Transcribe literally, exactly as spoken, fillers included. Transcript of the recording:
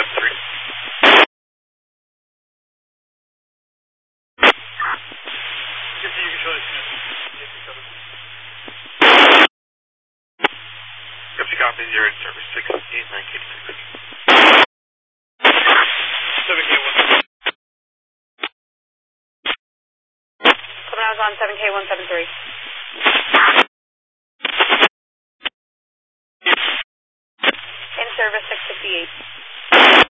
seven three. Continue control Copy, copy, zero in service, six eight nine eight six. seven K one. Coming out on seven K one seven three.